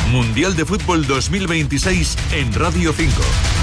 Mundial de Fútbol 2026 en Radio 5.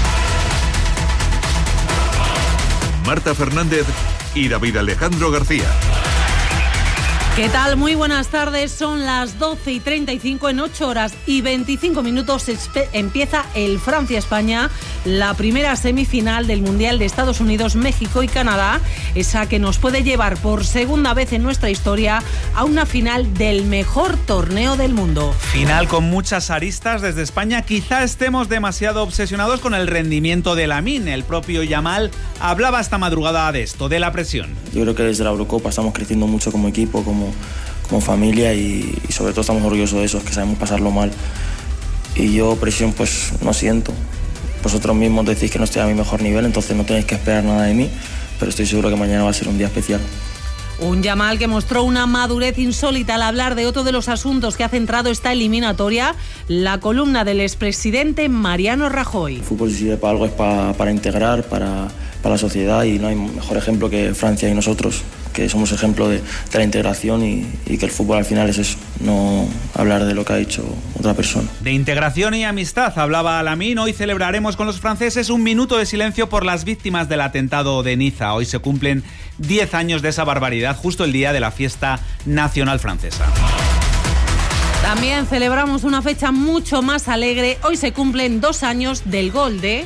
Marta Fernández y David Alejandro García. ¿Qué tal? Muy buenas tardes, son las 12:35, en 8 horas y 25 minutos empieza el Francia-España, la primera semifinal del Mundial de Estados Unidos, México y Canadá, esa que nos puede llevar por segunda vez en nuestra historia a una final del mejor torneo del mundo. Final con muchas aristas desde España, quizá estemos demasiado obsesionados con el rendimiento de Lamine. El propio Yamal hablaba esta madrugada de esto, de la presión. Yo creo que desde la Eurocopa estamos creciendo mucho como equipo, como familia y sobre todo estamos orgullosos de eso, que sabemos pasarlo mal. Y yo presión pues no siento. Vosotros mismos decís que no estoy a mi mejor nivel, entonces no tenéis que esperar nada de mí, pero estoy seguro que mañana va a ser un día especial. Un Yamal que mostró una madurez insólita al hablar de otro de los asuntos que ha centrado esta eliminatoria, la columna del expresidente Mariano Rajoy. El fútbol si sirve para algo es para integrar, para la sociedad, y no hay mejor ejemplo que Francia y nosotros, que somos ejemplo de la integración y que el fútbol al final es eso, no hablar de lo que ha dicho otra persona. De integración y amistad hablaba Lamine. Hoy celebraremos con los franceses un minuto de silencio por las víctimas del atentado de Niza. Hoy se cumplen 10 años de esa barbaridad, justo el día de la fiesta nacional francesa. También celebramos una fecha mucho más alegre. Hoy se cumplen 2 años del gol de...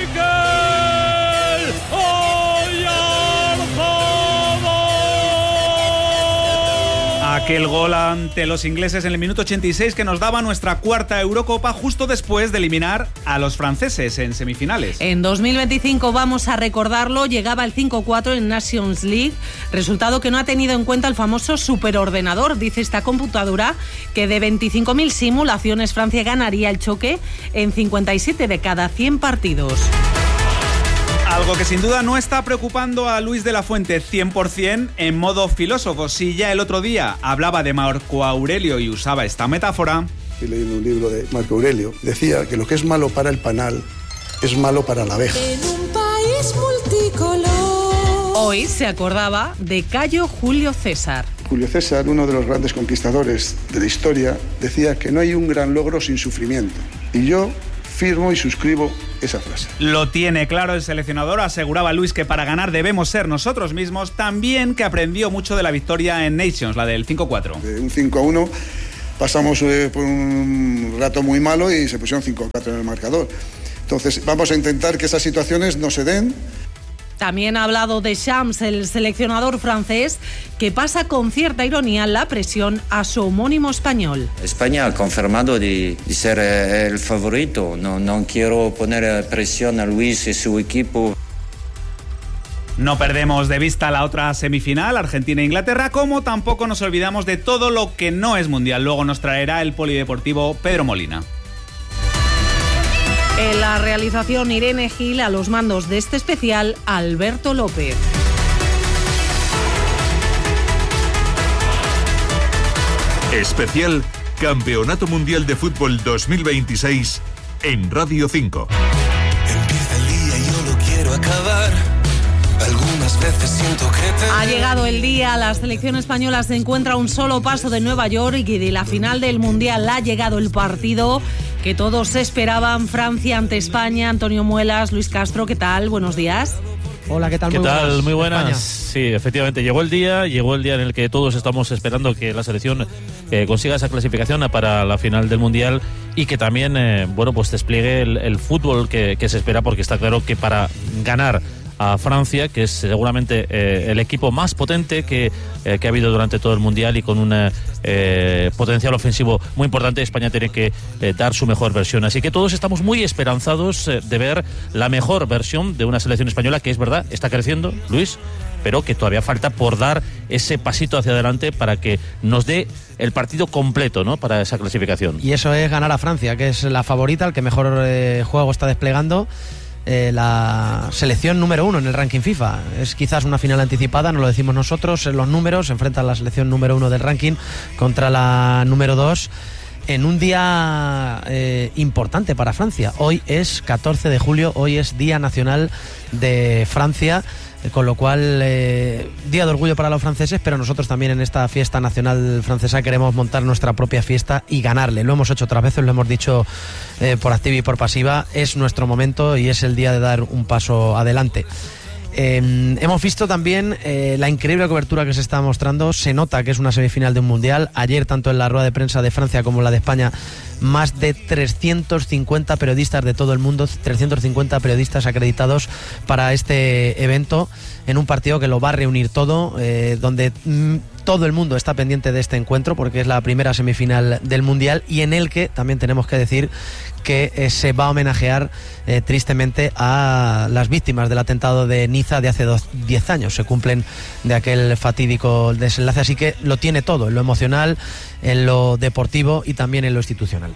Aquel gol ante los ingleses en el minuto 86 que nos daba nuestra cuarta Eurocopa justo después de eliminar a los franceses en semifinales. En 2025, vamos a recordarlo, llegaba el 5-4 en Nations League, resultado que no ha tenido en cuenta el famoso superordenador. Dice esta computadora que de 25.000 simulaciones Francia ganaría el choque en 57 de cada 100 partidos. Algo que sin duda no está preocupando a Luis de la Fuente 100% en modo filósofo. Si ya el otro día hablaba de Marco Aurelio y usaba esta metáfora. Estoy leyendo un libro de Marco Aurelio. Decía que lo que es malo para el panal es malo para la abeja. En un país multicolor. Hoy se acordaba de Cayo Julio César. Julio César, uno de los grandes conquistadores de la historia, decía que no hay un gran logro sin sufrimiento. Y yo firmo y suscribo esa frase. Lo tiene claro el seleccionador. Aseguraba Luis que para ganar debemos ser nosotros mismos. También que aprendió mucho de la victoria en Nations, la del 5-4. De un 5-1 pasamos por un rato muy malo y se pusieron 5-4 en el marcador. Entonces vamos a intentar que esas situaciones no se den. También ha hablado de Shams, el seleccionador francés, que pasa con cierta ironía la presión a su homónimo español. España ha confirmado de ser el favorito. No quiero poner presión a Luis y su equipo. No perdemos de vista la otra semifinal, Argentina e Inglaterra, como tampoco nos olvidamos de todo lo que no es mundial. Luego nos traerá el polideportivo Pedro Molina. En la realización, Irene Gil, a los mandos de este especial, Alberto López. Especial Campeonato Mundial de Fútbol 2026 en Radio 5. Empieza el día y yo lo quiero acabar. Algunas veces siento que Ha llegado el día, la selección española se encuentra a un solo paso de Nueva York y de la final del Mundial ha llegado el partido que todos esperaban, Francia ante España. Antonio Muelas, Luis Castro, ¿qué tal? Buenos días. Hola, ¿qué tal? ¿Qué tal? Muy buenas. España. Sí, efectivamente, llegó el día en el que todos estamos esperando que la selección consiga esa clasificación para la final del Mundial y que también, pues despliegue el fútbol que se espera, porque está claro que para ganar a Francia, que es seguramente el equipo más potente que ha habido durante todo el Mundial y con un potencial ofensivo muy importante, España tiene que dar su mejor versión. Así que todos estamos muy esperanzados de ver la mejor versión de una selección española que, es verdad, está creciendo, Luis, pero que todavía falta por dar ese pasito hacia adelante para que nos dé el partido completo, ¿no?, para esa clasificación. Y eso es ganar a Francia, que es la favorita, el que mejor juego está desplegando. La selección número 1 en el ranking FIFA. Es quizás una final anticipada, no lo decimos nosotros, en los números. Enfrenta a la selección número 1 del ranking contra la número 2 en un día importante para Francia. Hoy es 14 de julio, hoy es Día Nacional de Francia. con lo cual día de orgullo para los franceses, pero nosotros también en esta fiesta nacional francesa queremos montar nuestra propia fiesta y ganarle. Lo hemos hecho otras veces, lo hemos dicho por activa y por pasiva, es nuestro momento y es el día de dar un paso adelante. Hemos visto también la increíble cobertura que se está mostrando. Se nota que es una semifinal de un mundial. Ayer, tanto en la rueda de prensa de Francia como en la de España, más de 350 periodistas de todo el mundo, 350 periodistas acreditados para este evento, en un partido que lo va a reunir todo, donde todo el mundo está pendiente de este encuentro porque es la primera semifinal del mundial, y en el que también tenemos que decir que se va a homenajear tristemente a las víctimas del atentado de Niza de hace 10 años. Se cumplen de aquel fatídico desenlace, así que lo tiene todo, en lo emocional, en lo deportivo y también en lo institucional.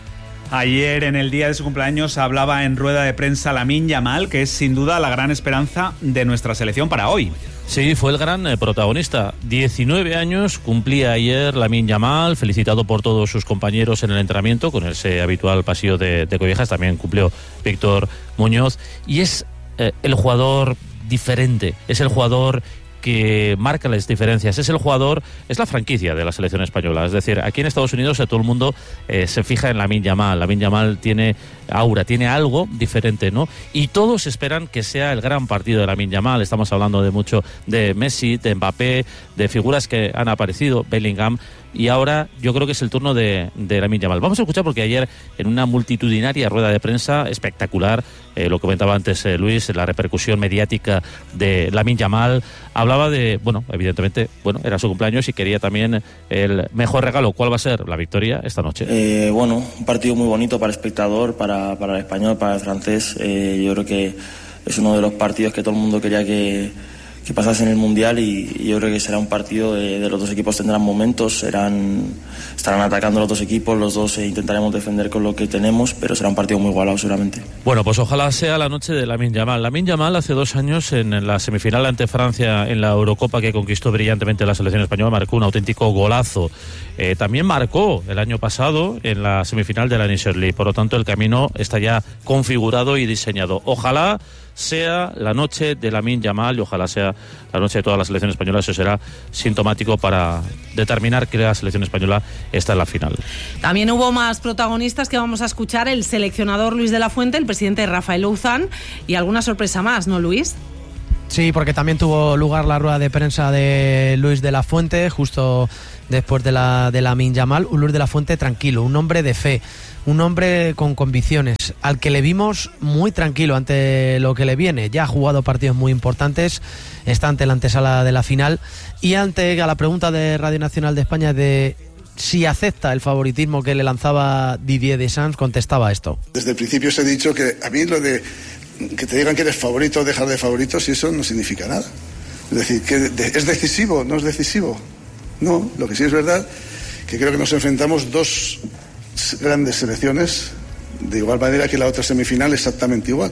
Ayer, en el día de su cumpleaños, hablaba en rueda de prensa Lamine Yamal, que es sin duda la gran esperanza de nuestra selección para hoy. Sí, fue el gran protagonista. 19 años cumplía ayer Lamine Yamal, felicitado por todos sus compañeros en el entrenamiento, con ese habitual pasillo de collejas. También cumplió Víctor Muñoz. Y es el jugador diferente, es el jugador que marca las diferencias, es el jugador, es la franquicia de la selección española. Es decir, aquí en Estados Unidos todo el mundo se fija en Lamine Yamal. Lamine Yamal tiene aura, tiene algo diferente, ¿no? Y todos esperan que sea el gran partido de Lamine Yamal. Estamos hablando de mucho de Messi, de Mbappé, de figuras que han aparecido, Bellingham, y ahora yo creo que es el turno de Lamine Yamal. Vamos a escuchar, porque ayer en una multitudinaria rueda de prensa espectacular, lo comentaba antes Luis, la repercusión mediática de Lamine Yamal, hablaba de, bueno, evidentemente, bueno, era su cumpleaños y quería también el mejor regalo. ¿Cuál va a ser la victoria esta noche? Bueno, un partido muy bonito para el espectador, para el español, para el francés. Yo creo que es uno de los partidos que todo el mundo quería que pasase en el Mundial, y yo creo que será un partido de los dos equipos tendrán momentos, estarán atacando los dos equipos, los dos intentaremos defender con lo que tenemos, pero será un partido muy igualado seguramente. Bueno, pues ojalá sea la noche de Lamine Yamal. Lamine Yamal hace 2 años en la semifinal ante Francia en la Eurocopa, que conquistó brillantemente la selección española, marcó un auténtico golazo. También marcó el año pasado en la semifinal de la Nations League. Por lo tanto, el camino está ya configurado y diseñado. Ojalá sea la noche de Lamine Yamal y ojalá sea la noche de toda la selección española. Eso será sintomático para determinar que la selección española está en la final. También hubo más protagonistas que vamos a escuchar: el seleccionador Luis de la Fuente, el presidente Rafael Louzán, y alguna sorpresa más, ¿no, Luis? Sí, porque también tuvo lugar la rueda de prensa de Luis de la Fuente justo después de Lamine Yamal. Un Luis de la Fuente tranquilo, un hombre de fe, un hombre con convicciones, al que le vimos muy tranquilo ante lo que le viene. Ya ha jugado partidos muy importantes, está ante la antesala de la final, y ante a la pregunta de Radio Nacional de España de si acepta el favoritismo que le lanzaba Didier Deschamps, contestaba esto. Desde el principio os he dicho que a mí lo de que te digan que eres favorito o dejar de favorito, si eso no significa nada. Es decir, que es decisivo, no es decisivo. No, lo que sí es verdad, que creo que nos enfrentamos dos grandes selecciones, de igual manera que la otra semifinal exactamente igual.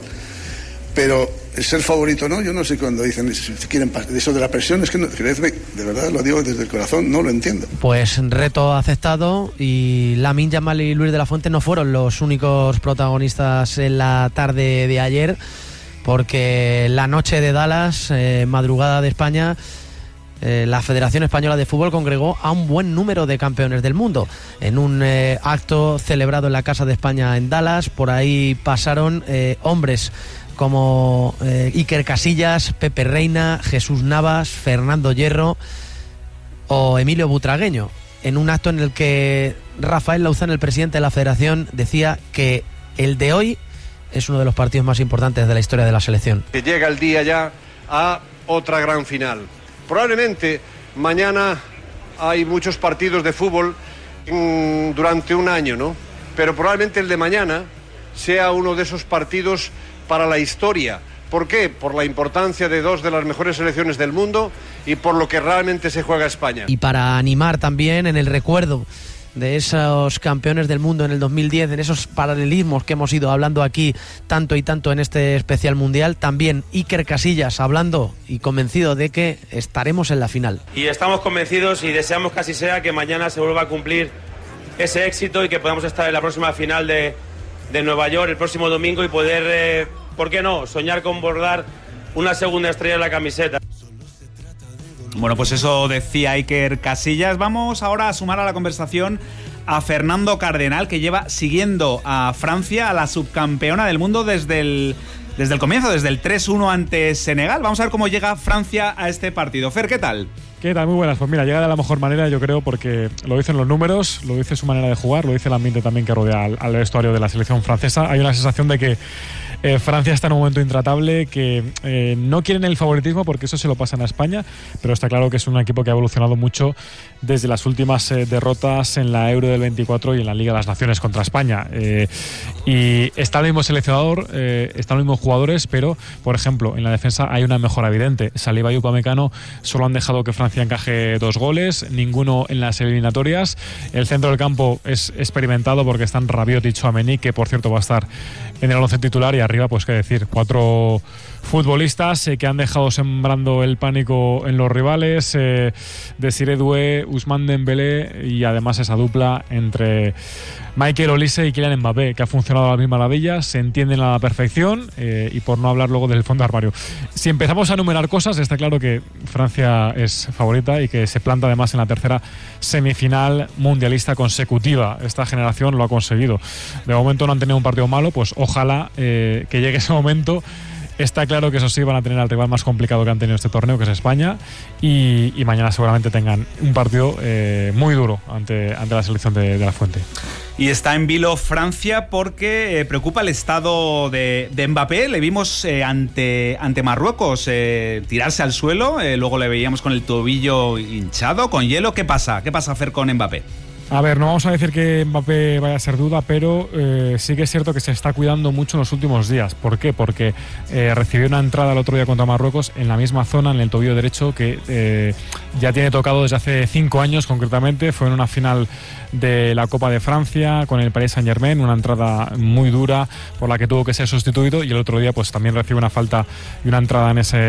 Pero el ser favorito no, yo no sé cuando dicen si quieren eso de la presión, es que no, creedme, de verdad lo digo desde el corazón, no lo entiendo. Pues reto aceptado, y Lamine Yamal y Luis de la Fuente no fueron los únicos protagonistas en la tarde de ayer, porque la noche de Dallas, madrugada de España, la Federación Española de Fútbol congregó a un buen número de campeones del mundo en un acto celebrado en la Casa de España en Dallas. Por ahí pasaron hombres como Iker Casillas, Pepe Reina, Jesús Navas, Fernando Hierro o Emilio Butragueño, en un acto en el que Rafael Louzán, el presidente de la Federación, decía que el de hoy es uno de los partidos más importantes de la historia de la selección. Que llega el día ya a otra gran final. Probablemente mañana hay muchos partidos de fútbol durante un año, ¿no? Pero probablemente el de mañana sea uno de esos partidos para la historia. ¿Por qué? Por la importancia de dos de las mejores selecciones del mundo y por lo que realmente se juega España. Y para animar también en el recuerdo de esos campeones del mundo en el 2010, en esos paralelismos que hemos ido hablando aquí tanto y tanto en este especial mundial, también Iker Casillas hablando y convencido de que estaremos en la final. Y estamos convencidos y deseamos que así sea, que mañana se vuelva a cumplir ese éxito y que podamos estar en la próxima final de Nueva York el próximo domingo y poder, ¿por qué no?, soñar con bordar una segunda estrella en la camiseta. Bueno, pues eso decía Iker Casillas. Vamos ahora a sumar a la conversación a Fernando Cardenal, que lleva siguiendo a Francia, a la subcampeona del mundo, desde el comienzo, desde el 3-1 ante Senegal. Vamos a ver cómo llega Francia a este partido. Fer, ¿qué tal? ¿Qué tal? Muy buenas. Pues mira, llega de la mejor manera, yo creo, porque lo dicen los números, lo dice su manera de jugar, lo dice el ambiente también que rodea al vestuario de la selección francesa. Hay una sensación de que Francia está en un momento intratable, que no quieren el favoritismo porque eso se lo pasan a España, pero está claro que es un equipo que ha evolucionado mucho desde las últimas derrotas en la Euro del 24 y en la Liga de las Naciones contra España. Y está el mismo seleccionador, están los mismos jugadores, pero, por ejemplo, en la defensa hay una mejora evidente. Saliba y Upamecano solo han dejado que Francia encaje 2 goles, ninguno en las eliminatorias. El centro del campo es experimentado porque están Rabiot y Tchouaméni, que por cierto va a estar en el 11 titular, y arriba, pues qué decir, 4 futbolistas que han dejado sembrando el pánico en los rivales, Desiré Doué, Ousmane Dembélé, y además esa dupla entre Michael Olise y Kylian Mbappé, que ha funcionado a las mil maravillas, se entienden a la perfección, y por no hablar luego del fondo de armario. Si empezamos a enumerar cosas, está claro que Francia es favorita y que se planta además en la tercera semifinal mundialista consecutiva. Esta generación lo ha conseguido. De momento no han tenido un partido malo, pues ojalá que llegue ese momento. Está claro que eso sí, van a tener al rival más complicado que han tenido este torneo, que es España, y mañana seguramente tengan un partido muy duro ante la selección de la Fuente. Y está en vilo Francia porque preocupa el estado de Mbappé. Le vimos ante Marruecos tirarse al suelo, luego le veíamos con el tobillo hinchado, con hielo. ¿Qué pasa? ¿Qué pasa, Fer, con Mbappé? A ver, no vamos a decir que Mbappé vaya a ser duda, pero sí que es cierto que se está cuidando mucho en los últimos días. ¿Por qué? Porque recibió una entrada el otro día contra Marruecos en la misma zona, en el tobillo derecho, que ya tiene tocado desde hace 5 años concretamente. Fue en una final de la Copa de Francia con el Paris Saint-Germain, una entrada muy dura por la que tuvo que ser sustituido, y el otro día pues también recibe una falta y una entrada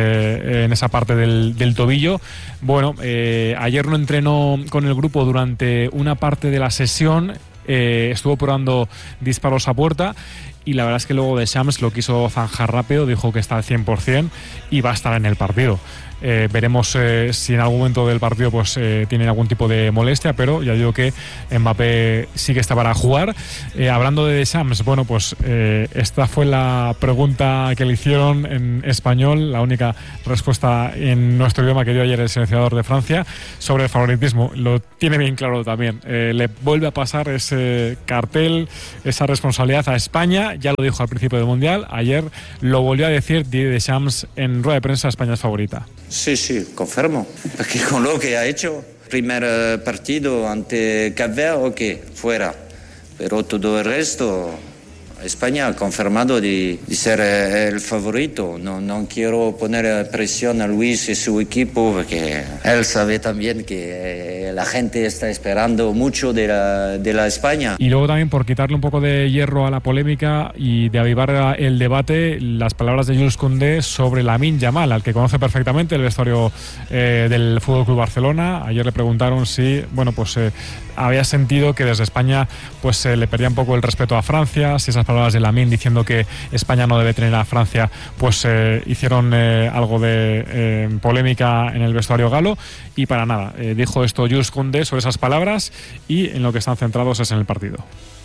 en esa parte del tobillo. Bueno, ayer no entrenó con el grupo durante una parte de la sesión, estuvo probando disparos a puerta, y la verdad es que luego Deschamps lo quiso zanjar rápido, dijo que está al 100% y va a estar en el partido. Veremos si en algún momento del partido pues tiene algún tipo de molestia, pero ya digo que Mbappé sí que está para jugar. Hablando de Deschamps, bueno, pues esta fue la pregunta que le hicieron en español, la única respuesta en nuestro idioma que dio ayer el seleccionador de Francia sobre el favoritismo. Lo tiene bien claro también. Le vuelve a pasar ese cartel, esa responsabilidad a España. Ya lo dijo al principio del Mundial, ayer lo volvió a decir Didier Deschamps en rueda de prensa. España es favorita. Sí, confirmo. Porque con lo que ha hecho, primer partido ante Cap Verde, ok, fuera. Pero todo el resto, España ha confirmado de ser el favorito. No quiero poner presión a Luis y su equipo, porque él sabe también que la gente está esperando mucho de la España. Y luego también, por quitarle un poco de hierro a la polémica y de avivar el debate, las palabras de Jules Koundé sobre Lamine Yamal, al que conoce perfectamente el vestuario del FC Barcelona. Ayer le preguntaron si, bueno, pues había sentido que desde España pues le perdía un poco el respeto a Francia, si esas palabras de Lamine diciendo que España no debe tener a Francia pues hicieron algo de polémica en el vestuario galo, y para nada, dijo esto Jules Koundé sobre esas palabras, y en lo que están centrados es en el partido.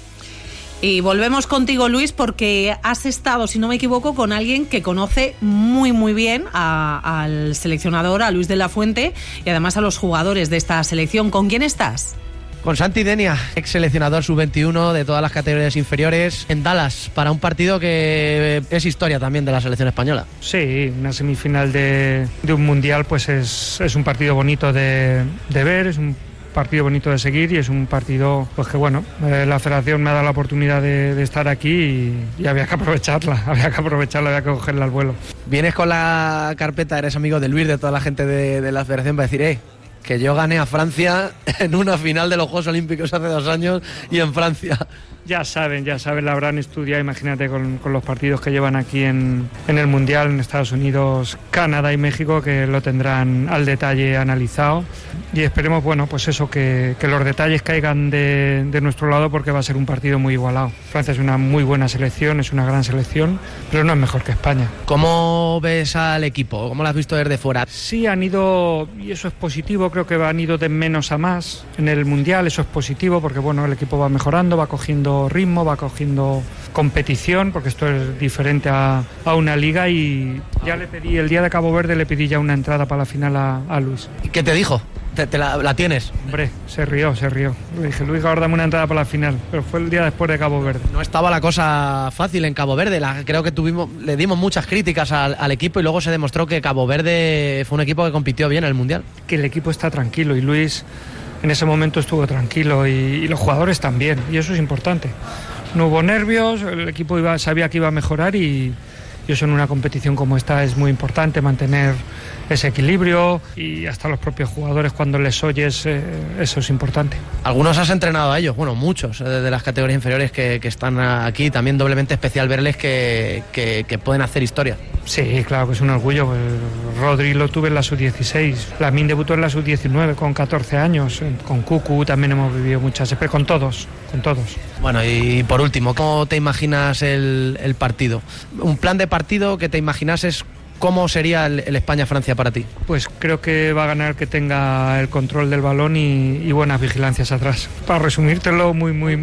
Y volvemos contigo, Luis, porque has estado, si no me equivoco, con alguien que conoce muy muy bien al seleccionador, a Luis de la Fuente, y además a los jugadores de esta selección. ¿Con quién estás? Con Santi Denia, ex seleccionador sub-21 de todas las categorías inferiores, en Dallas, para un partido que es historia también de la selección española. Sí, una semifinal de un mundial pues es un partido bonito de ver, es un partido bonito de seguir, y es un partido pues que bueno, la federación me ha dado la oportunidad de estar aquí y había que aprovecharla, había que cogerla al vuelo. Vienes con la carpeta, eres amigo de Luis, de toda la gente de la federación, para decir, que yo gané a Francia en una final de los Juegos Olímpicos hace 2 años y en Francia. Ya saben, la habrán estudiado, imagínate, con los partidos que llevan aquí en el Mundial, en Estados Unidos, Canadá y México, que lo tendrán al detalle analizado. Y esperemos, bueno, pues eso, que los detalles caigan de nuestro lado, porque va a ser un partido muy igualado. Francia es una muy buena selección, es una gran selección, pero no es mejor que España. ¿Cómo ves al equipo? ¿Cómo lo has visto desde fuera? Sí, han ido, y eso es positivo, creo que han ido de menos a más en el Mundial, eso es positivo, porque bueno, el equipo va mejorando, va cogiendo ritmo, va cogiendo competición, porque esto es diferente a una liga, y ya le pedí, el día de Cabo Verde le pedí ya una entrada para la final a Luis. ¿Y qué te dijo? ¿Te la tienes? Hombre, se rió. Le dije, Luis, ahora dame una entrada para la final, pero fue el día después de Cabo Verde. No estaba la cosa fácil en Cabo Verde, creo que le dimos muchas críticas al equipo, y luego se demostró que Cabo Verde fue un equipo que compitió bien en el Mundial. Que el equipo está tranquilo, y Luis en ese momento estuvo tranquilo, y los jugadores también, y eso es importante. No hubo nervios, el equipo sabía que iba a mejorar, y eso en una competición como esta es muy importante, mantener ese equilibrio, y hasta los propios jugadores, cuando les oyes, eso es importante. Algunos has entrenado a ellos, bueno, muchos de las categorías inferiores que están aquí, también doblemente especial verles que pueden hacer historia. Sí, claro que es un orgullo. Rodri lo tuve en la sub-16, Lamine debutó en la sub-19 con 14 años, con Cucu también hemos vivido muchas, pero con todos. Bueno, y por último, ¿cómo te imaginas el partido? Un plan de partido que te imaginases. ¿Cómo sería el España-Francia para ti? Pues creo que va a ganar que tenga el control del balón y buenas vigilancias atrás. Para resumírtelo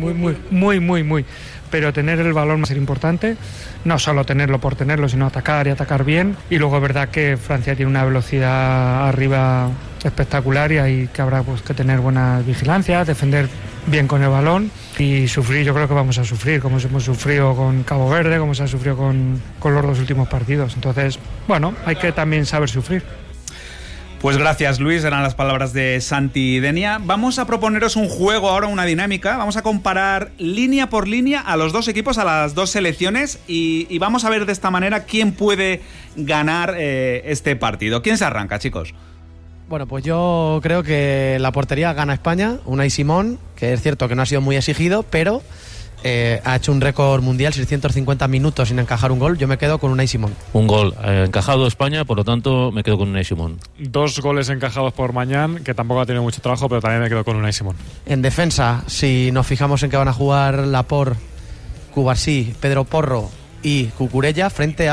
muy. Pero tener el balón va a ser importante, no solo tenerlo por tenerlo, sino atacar y atacar bien. Y luego es verdad que Francia tiene una velocidad arriba espectacular, y ahí que habrá pues que tener buenas vigilancias, defender bien con el balón y sufrir. Yo creo que vamos a sufrir, como hemos sufrido con Cabo Verde, como se ha sufrido con los dos últimos partidos. Entonces, bueno, hay que también saber sufrir. Pues gracias, Luis, eran las palabras de Santi Denia. Vamos a proponeros un juego ahora, una dinámica. Vamos a comparar línea por línea a los dos equipos, a las dos selecciones, y vamos a ver de esta manera quién puede ganar este partido. ¿Quién se arranca, chicos? Bueno, pues yo creo que la portería gana España, Unai Simón, que es cierto que no ha sido muy exigido, pero ha hecho un récord mundial, 650 minutos sin encajar un gol. Yo me quedo con Unai Simón. Un gol encajado España, por lo tanto me quedo con Unai Simón. 2 goles encajados por Mañán, que tampoco ha tenido mucho trabajo, pero también me quedo con Unai Simón. En defensa, si nos fijamos en que van a jugar Laporte, Cubarsí, Pedro Porro y Cucurella frente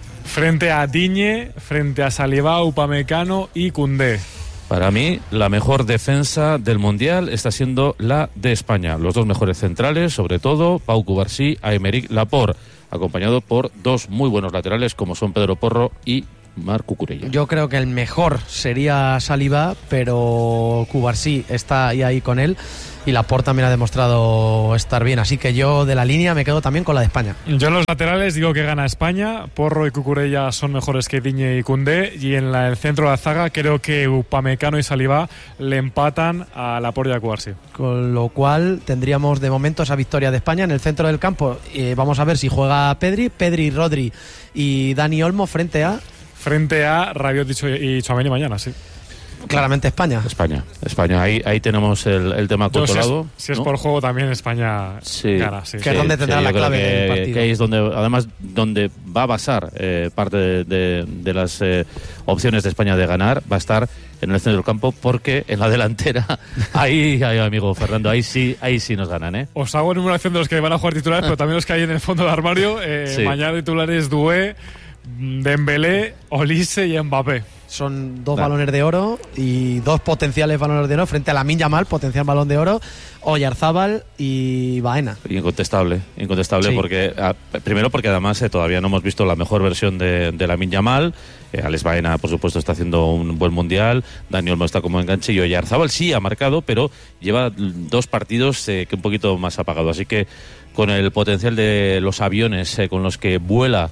a Digne, frente a Saliba, Upamecano y Koundé. Para mí, la mejor defensa del Mundial está siendo la de España. Los dos mejores centrales, sobre todo, Pau Cubarsí, Aymeric Laporte, acompañado por 2 muy buenos laterales como son Pedro Porro y Marc Cucurella. Yo creo que el mejor sería Saliba, pero Cubarsí está ahí con él, y Laporte también ha demostrado estar bien, así que yo de la línea me quedo también con la de España. Yo en los laterales digo que gana España. Porro y Cucurella son mejores que Digne y Koundé, y en el centro de la zaga creo que Upamecano y Saliba le empatan a Laporte y a Cubarsí. Con lo cual tendríamos de momento esa victoria de España. En el centro del campo vamos a ver si juega Pedri, Rodri y Dani Olmo frente a Rabiot y Tchouaméni mañana, sí. Claramente España. España. Ahí tenemos el tema controlado. Si es por juego también España gana. Sí. Que es donde tendrá la clave del partido. Que ahí es donde va a basar parte de las opciones de España de ganar, va a estar en el centro del campo, porque en la delantera ahí amigo Fernando, ahí sí nos ganan, Os hago enumeración de los que van a jugar titulares, pero también los que hay en el fondo del armario. Mañana titulares Doué, Dembélé, Olise y Mbappé. Son 2 balones de oro y 2 potenciales balones de oro frente a Lamine Yamal, potencial balón de oro, Oyarzábal y Baena. Incontestable, sí. Porque primero porque además todavía no hemos visto la mejor versión de Lamine Yamal. Alex Baena, por supuesto, está haciendo un buen mundial. Dani Olmo está como enganche, y Oyarzábal sí ha marcado, pero lleva 2 partidos que un poquito más apagado. Así que con el potencial de los aviones con los que vuela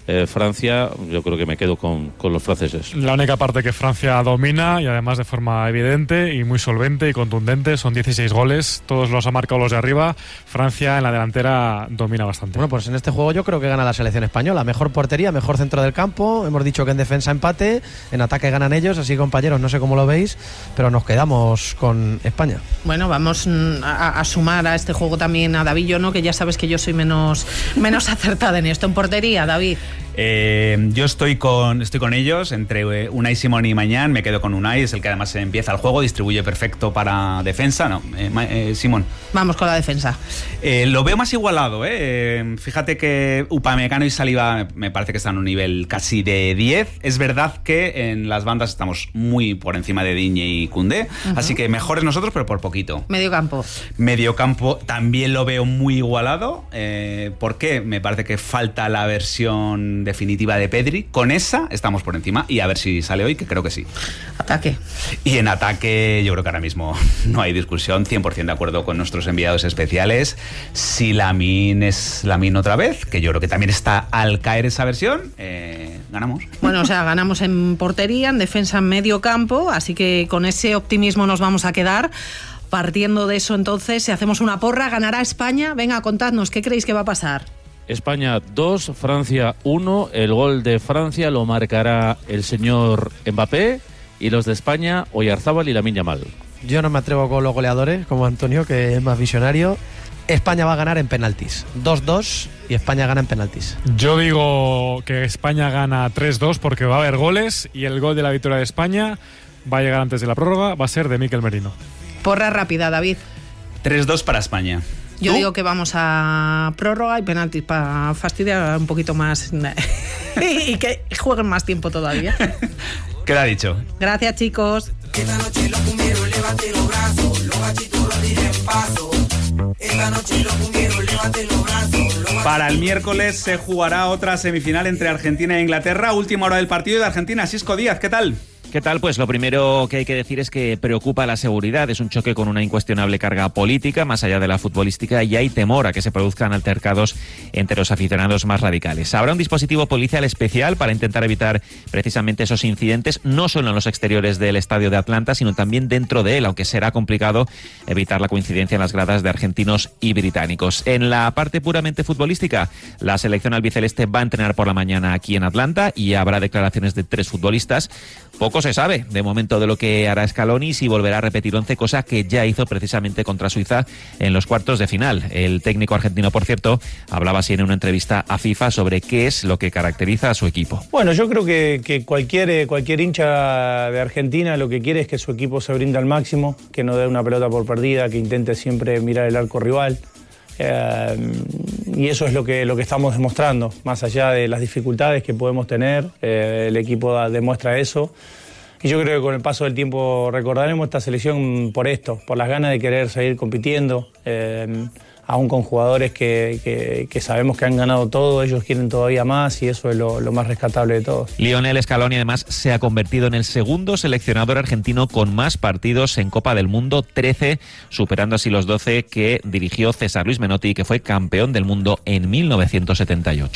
Francia, yo creo que me quedo con los franceses. La única parte que Francia domina, y además de forma evidente y muy solvente y contundente, son 16 goles, todos los ha marcado los de arriba. Francia en la delantera domina bastante. Bueno, pues en este juego yo creo que gana la selección española. Mejor portería, mejor centro del campo. Hemos dicho que en defensa empate, en ataque ganan ellos. Así, compañeros, no sé cómo lo veis, pero nos quedamos con España. Bueno, vamos a sumar a este juego también a David Llono, que ya sabes que yo soy menos acertada en esto. En portería, David. Yo estoy con ellos, entre Unai Simón y Mañán. Me quedo con Unai, es el que además empieza el juego, distribuye perfecto para defensa. No, Simón. Vamos con la defensa. Lo veo más igualado, Fíjate que Upamecano y Saliba me parece que están a un nivel casi de 10. Es verdad que en las bandas estamos muy por encima de Digne y Koundé, así que mejores nosotros, pero por poquito. Medio campo también lo veo muy igualado. ¿Por qué? Me parece que falta la versión definitiva de Pedri. Con esa estamos por encima y a ver si sale hoy, que creo que sí. Ataque. Y en ataque yo creo que ahora mismo no hay discusión, 100% de acuerdo con nuestros enviados especiales. Si Lamine es Lamine otra vez, que yo creo que también está al caer esa versión, ganamos. Bueno, o sea, ganamos en portería, en defensa, en medio campo, así que con ese optimismo nos vamos a quedar. Partiendo de eso, entonces, si hacemos una porra, ¿ganará España? Venga, contadnos, ¿qué creéis que va a pasar? España 2, Francia 1. El gol de Francia lo marcará el señor Mbappé, y los de España, Oyarzábal y Lamine Yamal. Yo no me atrevo con los goleadores, como Antonio, que es más visionario. España va a ganar en penaltis. 2-2 y España gana en penaltis. Yo digo que España gana 3-2 porque va a haber goles, y el gol de la victoria de España va a llegar antes de la prórroga, va a ser de Mikel Merino. Porra rápida, David. 3-2 para España. Yo digo que vamos a prórroga y penaltis para fastidiar un poquito más y que jueguen más tiempo todavía. Queda dicho. Gracias, chicos. Esta noche los cumbieros, levante los brazos, los gachitos lo diré paso. Esta noche los cumbieros, levante los brazos. Para el miércoles se jugará otra semifinal entre Argentina e Inglaterra. Última hora del partido de Argentina. Sisco Díaz, ¿qué tal? ¿Qué tal? Pues lo primero que hay que decir es que preocupa la seguridad. Es un choque con una incuestionable carga política, más allá de la futbolística, y hay temor a que se produzcan altercados entre los aficionados más radicales. Habrá un dispositivo policial especial para intentar evitar precisamente esos incidentes, no solo en los exteriores del estadio de Atlanta, sino también dentro de él, aunque será complicado evitar la coincidencia en las gradas de argentinos y británicos. En la parte puramente futbolística, la selección albiceleste va a entrenar por la mañana aquí en Atlanta y habrá declaraciones de 3 futbolistas. Poco se sabe de momento de lo que hará Scaloni, si volverá a repetir 11, cosa que ya hizo precisamente contra Suiza en los cuartos de final. El técnico argentino, por cierto, hablaba así en una entrevista a FIFA sobre qué es lo que caracteriza a su equipo. Bueno, yo creo que cualquier hincha de Argentina lo que quiere es que su equipo se brinde al máximo, que no dé una pelota por perdida, que intente siempre mirar el arco rival. Y eso es lo que estamos demostrando, más allá de las dificultades que podemos tener, el equipo demuestra eso. Y yo creo que con el paso del tiempo recordaremos esta selección por esto, por las ganas de querer seguir compitiendo, aún con jugadores que sabemos que han ganado todo, ellos quieren todavía más, y eso es lo más rescatable de todo. Lionel Scaloni además se ha convertido en el segundo seleccionador argentino con más partidos en Copa del Mundo, 13, superando así los 12 que dirigió César Luis Menotti, que fue campeón del mundo en 1978.